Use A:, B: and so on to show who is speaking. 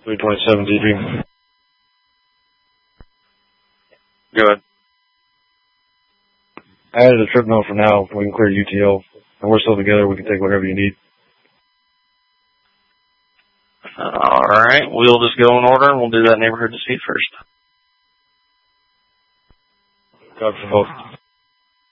A: 327 DG.
B: Go ahead.
A: I added a trip note for now. We can clear UTL. And we're still together. We can take whatever you need.
B: Alright, we'll just go in order and we'll do that neighborhood dispute first.
A: Copy for both.